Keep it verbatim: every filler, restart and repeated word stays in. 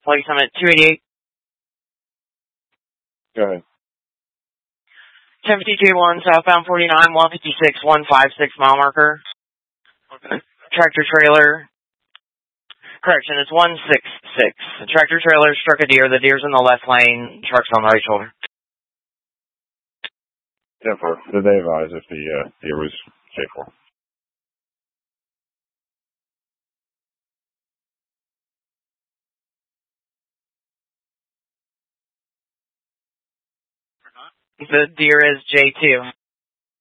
Lake Summit two eighty-eight. Go ahead. ten fifty-two one, southbound forty-nine, one fifty-six, one fifty-six mile marker. Tractor trailer. Correction, it's one sixty-six. The tractor trailer struck a deer. The deer's in the left lane. Truck's on the right shoulder. ten four. Did they advise if the uh, deer was K four? The deer is J two.